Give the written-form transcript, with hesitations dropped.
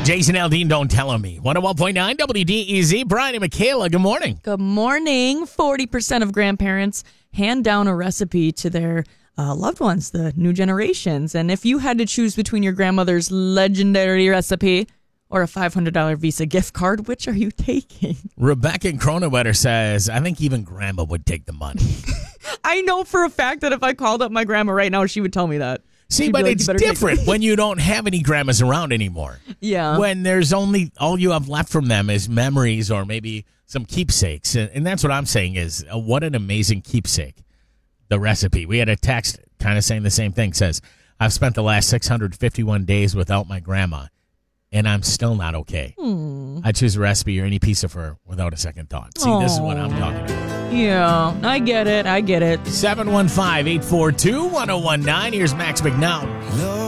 Jason Aldean, don't tell me. 101.9 WDEZ. Brian and Michaela, good morning. Good morning. 40% of grandparents hand down a recipe to their loved ones, the new generations. And if you had to choose between your grandmother's legendary recipe or a $500 Visa gift card, which are you taking? Rebecca in Kronewetter says, I think even grandma would take the money. I know for a fact that if I called up my grandma right now, she would tell me that. See, but it's different when you don't have any grandmas around anymore. Yeah. When there's only, all you have left from them is memories or maybe some keepsakes. And that's what I'm saying is, what an amazing keepsake, the recipe. We had a text kind of saying the same thing. Says, I've spent the last 651 days without my grandma, and I'm still not okay. I choose a recipe or any piece of her without a second thought. See, this is what I'm talking about. Yeah, I get it. 715-842-1019. Here's Max McNown.